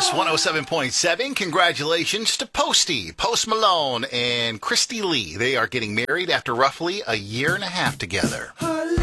Kiss 107.7. Congratulations to Posty, Post Malone, and Christy Lee. They are getting married after roughly a year and a half together.